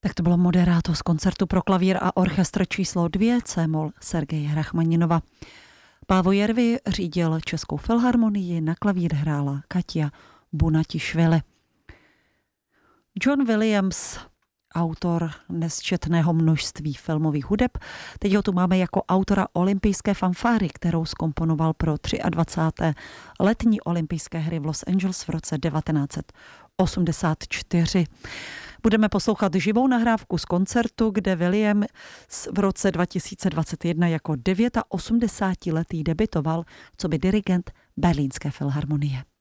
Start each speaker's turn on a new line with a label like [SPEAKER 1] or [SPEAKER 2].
[SPEAKER 1] Tak to bylo moderáto z koncertu pro klavír a orchestr číslo 2 C-moll Sergeje Rachmaninova. Pávo Jervy řídil Českou filharmonii, na klavír hrála Katia Bunatišvili. John Williams, autor nesčetného množství filmových hudeb. Teď ho tu máme jako autora olympijské fanfáry, kterou zkomponoval pro 23. letní olympijské hry v Los Angeles v roce 1984. Budeme poslouchat živou nahrávku z koncertu, kde Williams v roce 2021 jako 89letý debitoval coby dirigent Berlínské filharmonie.